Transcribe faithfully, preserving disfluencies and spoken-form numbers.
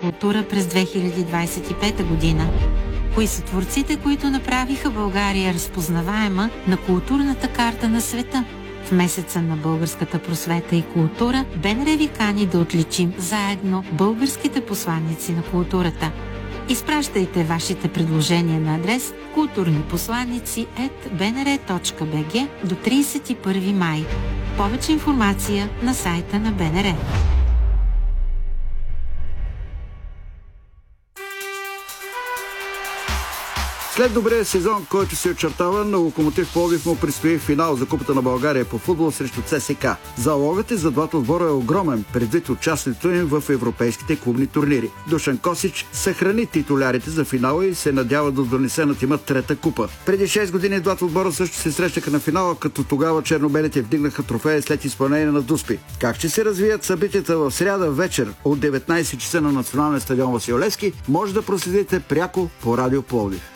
култура през две хиляди двадесет и пета година? Кои са творците, които направиха България разпознаваема на културната карта на света? В месеца на българската просвета и култура БНР ви кани да отличим заедно българските посланици на културата. Изпращайте вашите предложения на адрес културнипосланици ет би ен ер точка би джи до тридесет и първи май. Повече информация на сайта на БНР. След добрия сезон, който се очертава, на Локомотив Пловдив му предстои финал за Купата на България по футбол срещу ЦСКА. Залогът и за двата отбора е огромен, предвид участието им в европейските клубни турнири. Душан Косич съхрани титулярите за финала и се надява да донесе на тима трета купа. Преди шест години двата отбора също се срещаха на финала, като тогава чернобелите вдигнаха трофея след изпълнение на Дуспи. Как ще се развият събитията в сряда вечер от деветнадесет часа на националния стадион Васил Левски, може да проследите пряко по Радио Пловдив.